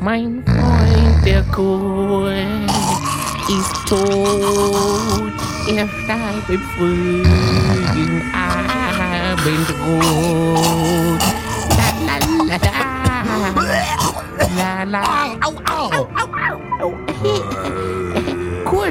Mein Freund, der Kurt, ist tot. Er starb im frühen Abendrot. La la la la. Au, au, au, au, au. Kurt,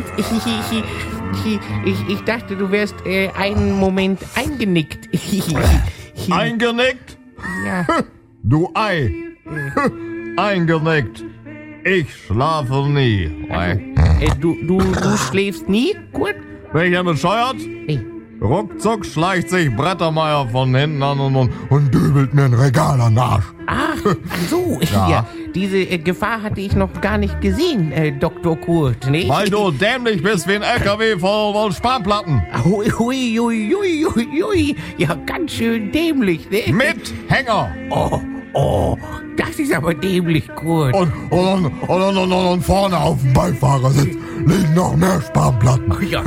ich dachte, du wärst einen Moment eingenickt. Eingenickt? Ja. Du Ei. Eingenickt. Ich schlafe nie. Du schläfst nie, Kurt? Bin ich ja bescheuert? Nee. Ruckzuck schleicht sich Brettermeier von hinten an und dübelt mir ein Regal an den Arsch. Ach so, ja. Diese Gefahr hatte ich noch gar nicht gesehen, Dr. Kurt, ne? Weil du dämlich bist wie ein LKW voll Spanplatten. Hui. Ja, ganz schön dämlich, ne? Mit Hänger. Oh, das ist aber dämlich, Kurt. Und vorne auf dem Beifahrersitz liegen noch mehr Spanplatten. Ja,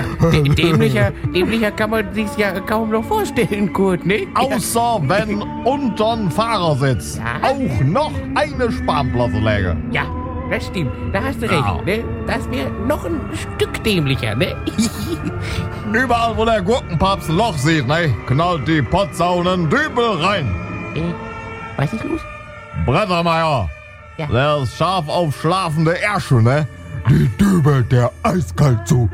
dämlicher kann man sich ja kaum noch vorstellen, Kurt, ne? Außer wenn unterm Fahrersitz auch noch eine Spanplatte läge. Ja, das stimmt. Da hast du recht, ne? Das wäre noch ein Stück dämlicher, ne? Überall, wo der Gurkenpapst ein Loch sieht, ne, knallt die Potsau einen Dübel rein. Was ist los? Brettermeier, Ja. der ist scharf auf schlafende Ärsche, ne? Die dübelt der eiskalt zu.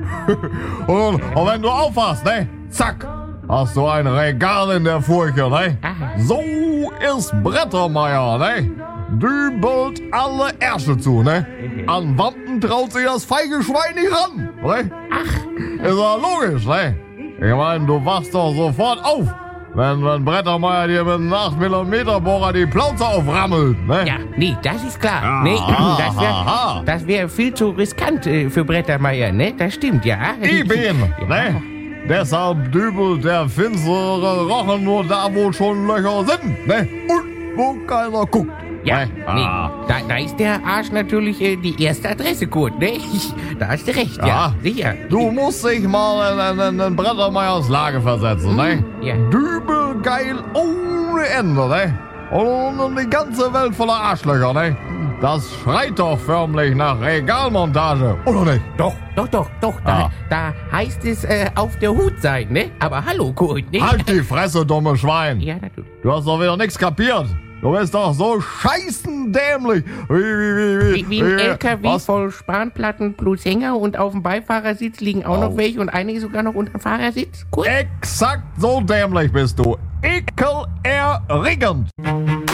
und wenn du aufhast, ne? Zack, hast du ein Regal in der Furche, ne? Aha. So ist Brettermeier, ne? Dübelt alle Ärsche zu, ne? An Wampen traut sich das feige Schwein nicht ran, ne? Ach. Ist ja logisch, ne? Ich meine, du wachst doch sofort auf, wenn Brettermeier dir mit einem 8mm Bohrer die Plauze auframmelt, ne? Ja, nee, das ist klar. Ja, Nee, aha. das wär viel zu riskant für Brettermeier, ne? Das stimmt, ja. Eben, ne? Deshalb dübelt der finstere Rochen nur da, wo schon Löcher sind, ne? Und wo keiner guckt. Ja, ne? nee, da ist der Arsch natürlich die erste Adresse, Kurt, ne? Da hast du recht, ja, sicher. Du musst dich mal in Brettermeiers Lage versetzen, ne? Ja. Dübelgeil ohne Ende, ne? Und die ganze Welt voller Arschlöcher, ne? Das schreit doch förmlich nach Regalmontage, oder nicht? Doch. Ja. Da heißt es auf der Hut sein, ne? Aber hallo, Kurt, ne? Halt die Fresse, dumme Schwein! Ja, natürlich. Du hast doch wieder nichts kapiert! Du bist doch so scheißendämlich! Wie ein LKW Was? voll Spanplatten plus Hänger und auf dem Beifahrersitz liegen auch noch welche und einige sogar noch unter dem Fahrersitz. Kurt? Exakt so dämlich bist du! Ekelerregend!